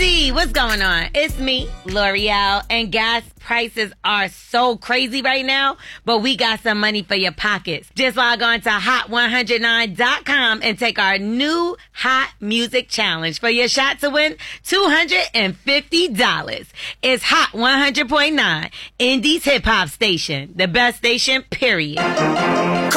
Indeed, what's going on? It's me, L'Oreal, and gas prices are so crazy right now, but we got some money for your pockets. Just log on to hot109.com and take our new Hot Music Challenge for your shot to win $250. It's Hot 100.9, Indie's hip hop station, the best station, period.